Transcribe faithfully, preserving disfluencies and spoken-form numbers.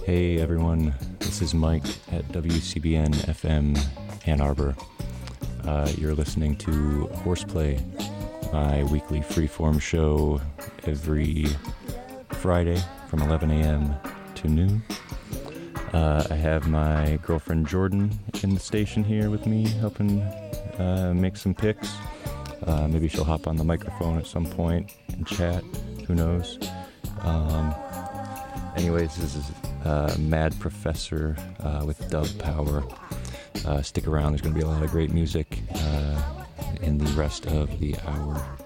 Hey everyone, this is Mike at W C B N F M Ann Arbor. Uh, you're listening to Horseplay, my weekly freeform show every Friday from eleven a.m. to noon. Uh, I have my girlfriend Jordan in the station here with me, helping uh, make some picks. Uh, maybe she'll hop on the microphone at some point and chat. Who knows? Um, anyways, this is uh, Mad Professor uh, with Dub Power. Uh, stick around. There's going to be a lot of great music uh, in the rest of the hour.